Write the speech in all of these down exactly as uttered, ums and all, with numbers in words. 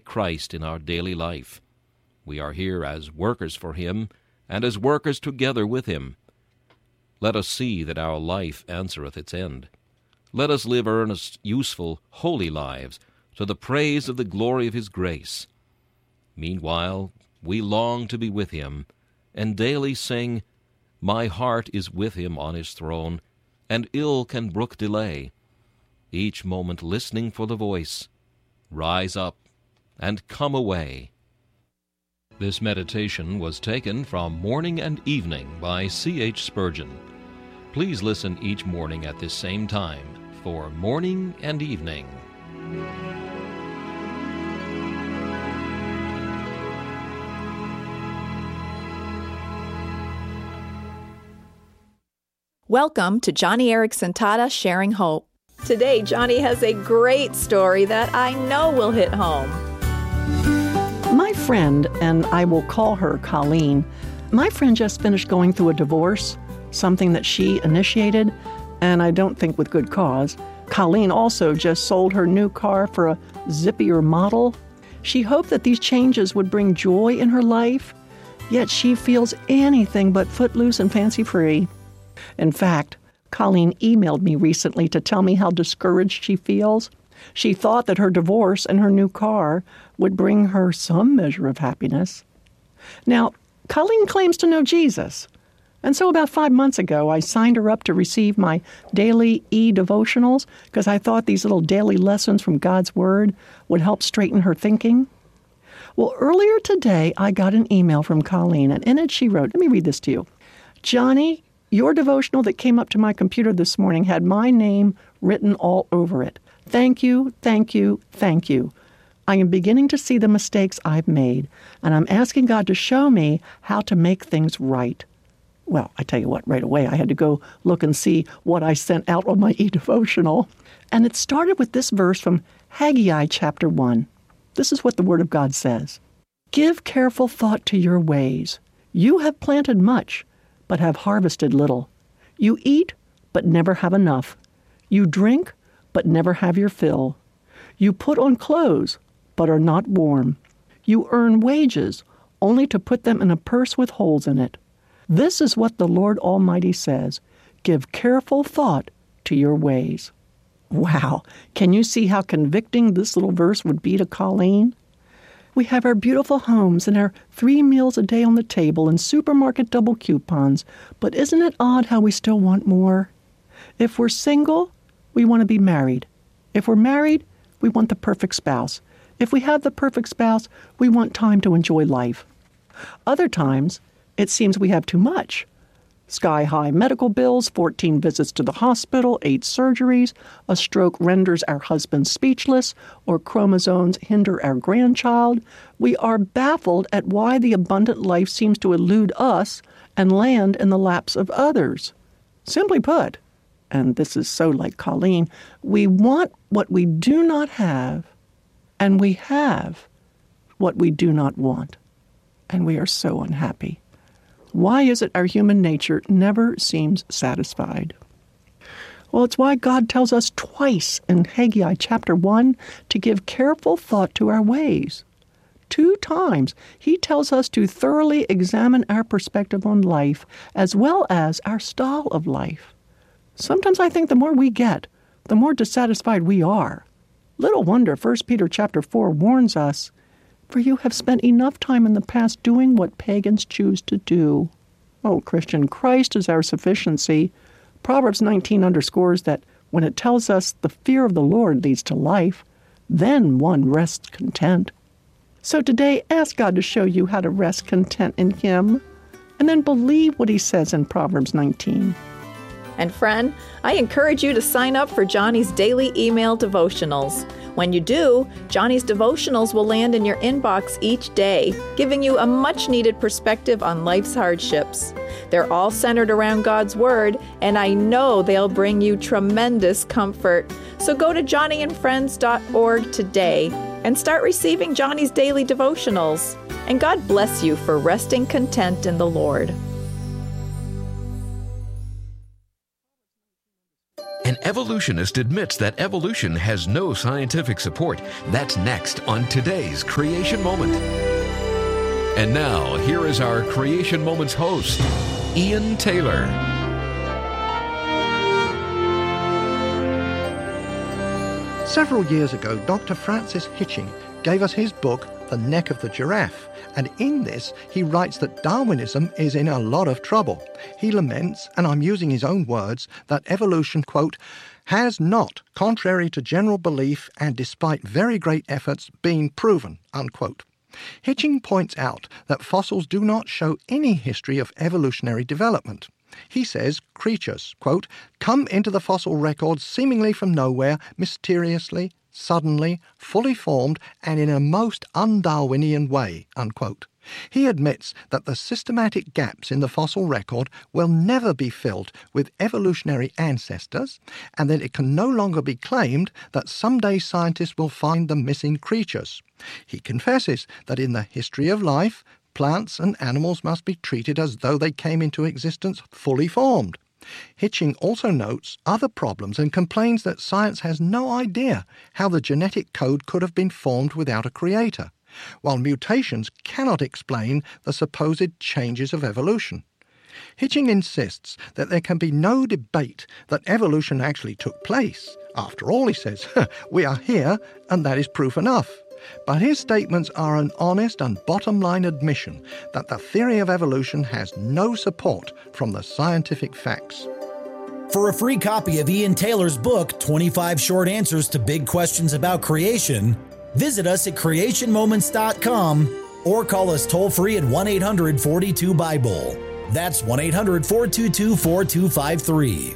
Christ in our daily life. We are here as workers for Him, and as workers together with Him. Let us see that our life answereth its end. Let us live earnest, useful, holy lives, to the praise of the glory of His grace. Meanwhile, we long to be with Him, and daily sing, My heart is with Him on His throne, and ill can brook delay. Each moment listening for the voice, Rise up and come away. This meditation was taken from Morning and Evening by C H Spurgeon. Please listen each morning at this same time for Morning and Evening. Welcome to Joni Eareckson Tada Sharing Hope. Today, Joni has a great story that I know will hit home. My friend, and I will call her Colleen, my friend just finished going through a divorce, something that she initiated, and I don't think with good cause. Colleen also just sold her new car for a zippier model. She hoped that these changes would bring joy in her life, yet she feels anything but footloose and fancy-free. In fact, Colleen emailed me recently to tell me how discouraged she feels. She thought that her divorce and her new car would bring her some measure of happiness. Now, Colleen claims to know Jesus, and so about five months ago, I signed her up to receive my daily e-devotionals because I thought these little daily lessons from God's Word would help straighten her thinking. Well, earlier today, I got an email from Colleen, and in it she wrote, let me read this to you. Joni, your devotional that came up to my computer this morning had my name written all over it. Thank you, thank you, thank you. I am beginning to see the mistakes I've made, and I'm asking God to show me how to make things right. Well, I tell you what, right away I had to go look and see what I sent out on my e-devotional. And it started with this verse from Haggai chapter one. This is what the Word of God says. Give careful thought to your ways. You have planted much, but have harvested little. You eat, but never have enough. You drink, but never have your fill. You put on clothes, but are not warm. You earn wages, only to put them in a purse with holes in it. This is what the Lord Almighty says. Give careful thought to your ways. Wow, can you see how convicting this little verse would be to Colleen? We have our beautiful homes and our three meals a day on the table and supermarket double coupons, but isn't it odd how we still want more? If we're single, we want to be married. If we're married, we want the perfect spouse. If we have the perfect spouse, we want time to enjoy life. Other times, it seems we have too much. Sky-high medical bills, fourteen visits to the hospital, eight surgeries, a stroke renders our husband speechless, or chromosomes hinder our grandchild. We are baffled at why the abundant life seems to elude us and land in the laps of others. Simply put, and this is so like Colleen, we want what we do not have, and we have what we do not want, and we are so unhappy. Why is it our human nature never seems satisfied? Well, it's why God tells us twice in Haggai chapter one to give careful thought to our ways. Two times, he tells us to thoroughly examine our perspective on life as well as our style of life. Sometimes I think the more we get, the more dissatisfied we are. Little wonder First Peter chapter four warns us, for you have spent enough time in the past doing what pagans choose to do. Oh, Christian, Christ is our sufficiency. Proverbs nineteen underscores that when it tells us the fear of the Lord leads to life, then one rests content. So today, ask God to show you how to rest content in Him, and then believe what He says in Proverbs nineteen. And friend, I encourage you to sign up for Joni's daily email devotionals. When you do, Joni's devotionals will land in your inbox each day, giving you a much-needed perspective on life's hardships. They're all centered around God's Word, and I know they'll bring you tremendous comfort. So go to joni and friends dot org today and start receiving Joni's daily devotionals. And God bless you for resting content in the Lord. An evolutionist admits that evolution has no scientific support. That's next on today's Creation Moment. And now, here is our Creation Moments host, Ian Taylor. Several years ago, Doctor Francis Hitching gave us his book, The Neck of the Giraffe, and in this he writes that Darwinism is in a lot of trouble. He laments, and I'm using his own words, that evolution, quote, has not, contrary to general belief and despite very great efforts, been proven, unquote. Hitching points out that fossils do not show any history of evolutionary development. He says creatures, quote, come into the fossil record seemingly from nowhere, mysteriously, suddenly, fully formed, and in a most un-Darwinian way, unquote. He admits that the systematic gaps in the fossil record will never be filled with evolutionary ancestors, and that it can no longer be claimed that someday scientists will find the missing creatures. He confesses that in the history of life, plants and animals must be treated as though they came into existence fully formed. Hitching also notes other problems and complains that science has no idea how the genetic code could have been formed without a creator, while mutations cannot explain the supposed changes of evolution. Hitching insists that there can be no debate that evolution actually took place. After all, he says, we are here and that is proof enough. But his statements are an honest and bottom-line admission that the theory of evolution has no support from the scientific facts. For a free copy of Ian Taylor's book, twenty-five Short Answers to Big Questions About Creation, visit us at creation moments dot com or call us toll-free at one eight hundred four two Bible. That's one eight hundred four two two four two five three.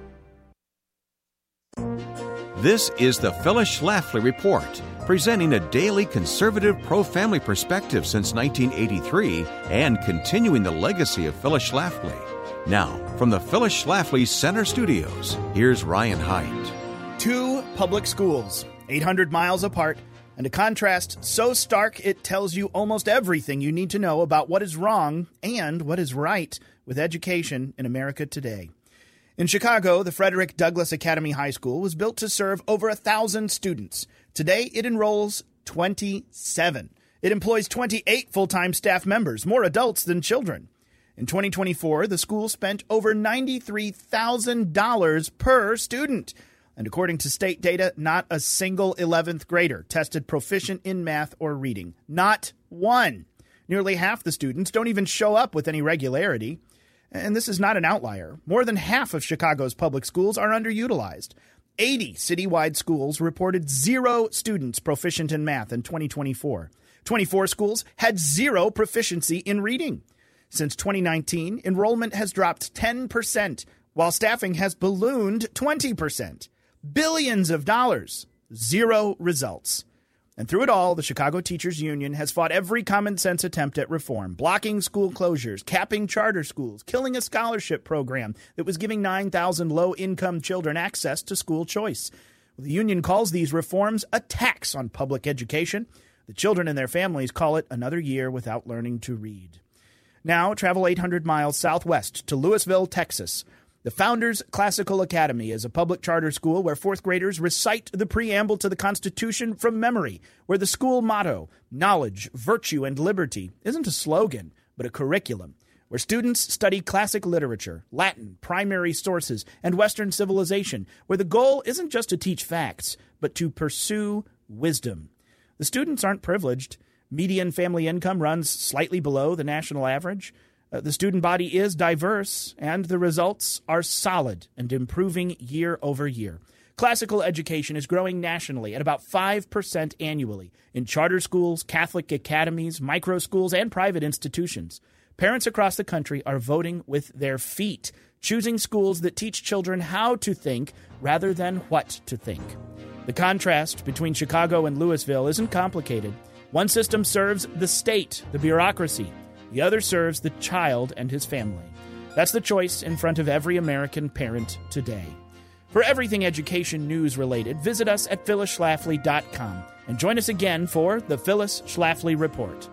This is the Phyllis Schlafly Report, presenting a daily conservative pro-family perspective since nineteen eighty-three and continuing the legacy of Phyllis Schlafly. Now, from the Phyllis Schlafly Center Studios, here's Ryan Haidt. Two public schools, eight hundred miles apart, and a contrast so stark it tells you almost everything you need to know about what is wrong and what is right with education in America today. In Chicago, the Frederick Douglass Academy High School was built to serve over a thousand students. Today, it enrolls twenty-seven. It employs twenty-eight full-time staff members, more adults than children. In twenty twenty-four, the school spent over ninety-three thousand dollars per student. And according to state data, not a single eleventh grader tested proficient in math or reading. Not one. Nearly half the students don't even show up with any regularity. And this is not an outlier. More than half of Chicago's public schools are underutilized. eighty citywide schools reported zero students proficient in math in twenty twenty-four. twenty-four schools had zero proficiency in reading. Since twenty nineteen, enrollment has dropped ten percent, while staffing has ballooned twenty percent. Billions of dollars, zero results. And through it all, the Chicago Teachers Union has fought every common-sense attempt at reform, blocking school closures, capping charter schools, killing a scholarship program that was giving nine thousand low-income children access to school choice. The union calls these reforms a tax on public education. The children and their families call it another year without learning to read. Now, travel eight hundred miles southwest to Louisville, Texas. The Founders Classical Academy is a public charter school where fourth graders recite the preamble to the Constitution from memory, where the school motto, knowledge, virtue, and liberty, isn't a slogan, but a curriculum, where students study classic literature, Latin, primary sources, and Western civilization, where the goal isn't just to teach facts, but to pursue wisdom. The students aren't privileged. Median family income runs slightly below the national average. Uh, the student body is diverse, and the results are solid and improving year over year. Classical education is growing nationally at about five percent annually in charter schools, Catholic academies, micro schools, and private institutions. Parents across the country are voting with their feet, choosing schools that teach children how to think rather than what to think. The contrast between Chicago and Louisville isn't complicated. One system serves the state, the bureaucracy. The other serves the child and his family. That's the choice in front of every American parent today. For everything education news related, visit us at phyllis schlafly dot com and join us again for the Phyllis Schlafly Report.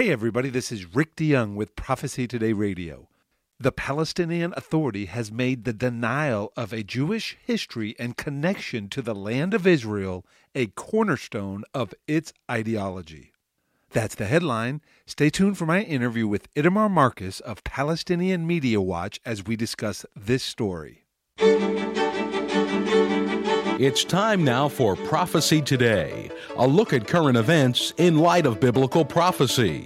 Hey everybody, this is Rick DeYoung with Prophecy Today Radio. The Palestinian Authority has made the denial of a Jewish history and connection to the land of Israel a cornerstone of its ideology. That's the headline. Stay tuned for my interview with Itamar Marcus of Palestinian Media Watch as we discuss this story. It's time now for Prophecy Today, a look at current events in light of biblical prophecy.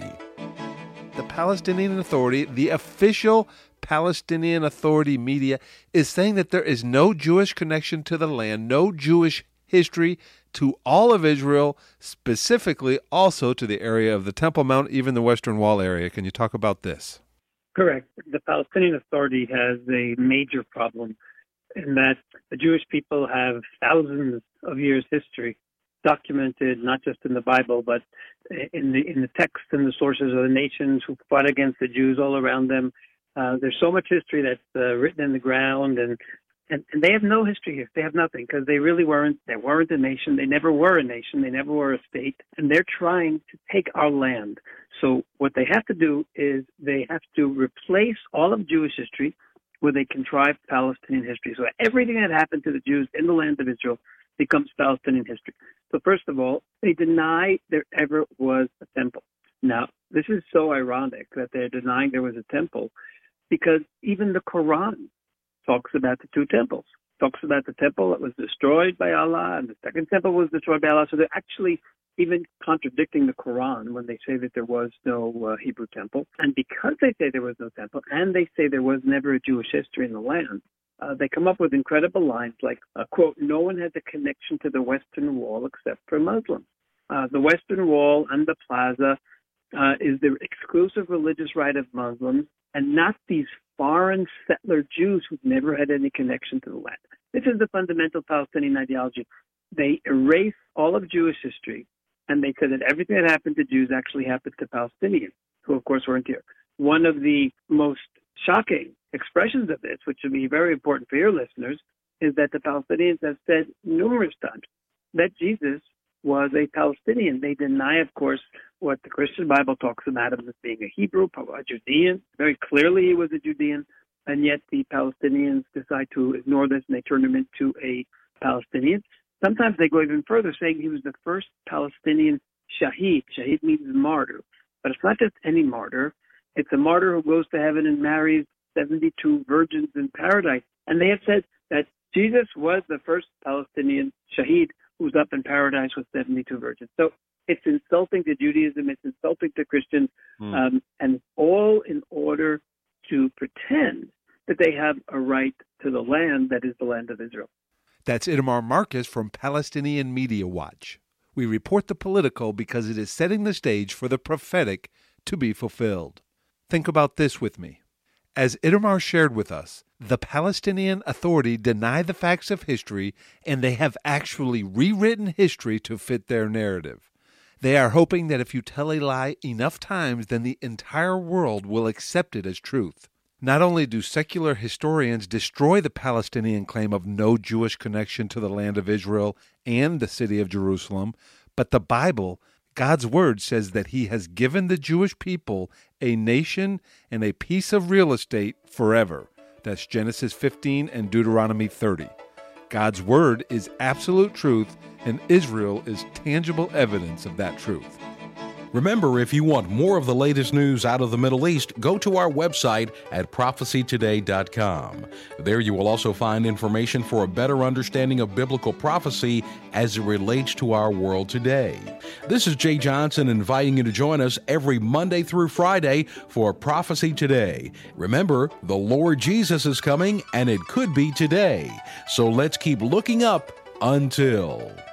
The Palestinian Authority, the official Palestinian Authority media, is saying that there is no Jewish connection to the land, no Jewish history to all of Israel, specifically also to the area of the Temple Mount, even the Western Wall area. Can you talk about this? Correct. The Palestinian Authority has a major problem in that the Jewish people have thousands of years' history documented, not just in the Bible, but in the in the text and the sources of the nations who fought against the Jews all around them. Uh, there's so much history that's uh, written in the ground, and, and, and they have no history here. They have nothing because they really weren't. They weren't a nation. They never were a nation. They never were a state, and they're trying to take our land. So what they have to do is they have to replace all of Jewish history with a contrived Palestinian history. So everything that happened to the Jews in the land of Israel becomes Palestinian history. So first of all, they deny there ever was a temple. Now, this is so ironic that they're denying there was a temple because even the Quran talks about the two temples. It talks about the temple that was destroyed by Allah and the second temple was destroyed by Allah. So they're actually even contradicting the Quran when they say that there was no uh, Hebrew temple. And because they say there was no temple and they say there was never a Jewish history in the land, uh, they come up with incredible lines like, uh, quote, no one has a connection to the Western Wall except for Muslims. Uh, the Western Wall and the Plaza uh, is the exclusive religious right of Muslims and not these foreign settler Jews who've never had any connection to the land. This is the fundamental Palestinian ideology. They erase all of Jewish history, and they said that everything that happened to Jews actually happened to Palestinians, who, of course, weren't here. One of the most shocking expressions of this, which would be very important for your listeners, is that the Palestinians have said numerous times that Jesus was a Palestinian. They deny, of course, what the Christian Bible talks about him as being a Hebrew, a Judean. Very clearly he was a Judean, and yet the Palestinians decide to ignore this and they turn him into a Palestinian. Sometimes they go even further, saying he was the first Palestinian shaheed. Shaheed means martyr. But it's not just any martyr. It's a martyr who goes to heaven and marries seventy-two virgins in paradise. And they have said that Jesus was the first Palestinian shaheed who's up in paradise with seventy-two virgins. So it's insulting to Judaism. It's insulting to Christians. Mm. Um, and all in order to pretend that they have a right to the land that is the land of Israel. That's Itamar Marcus from Palestinian Media Watch. We report the political because it is setting the stage for the prophetic to be fulfilled. Think about this with me. As Itamar shared with us, the Palestinian Authority deny the facts of history, and they have actually rewritten history to fit their narrative. They are hoping that if you tell a lie enough times, then the entire world will accept it as truth. Not only do secular historians destroy the Palestinian claim of no Jewish connection to the land of Israel and the city of Jerusalem, but the Bible, God's Word, says that He has given the Jewish people a nation and a piece of real estate forever. That's Genesis fifteen and Deuteronomy thirty. God's Word is absolute truth, and Israel is tangible evidence of that truth. Remember, if you want more of the latest news out of the Middle East, go to our website at prophecy today dot com. There you will also find information for a better understanding of biblical prophecy as it relates to our world today. This is Jay Johnson inviting you to join us every Monday through Friday for Prophecy Today. Remember, the Lord Jesus is coming, and it could be today. So let's keep looking up until...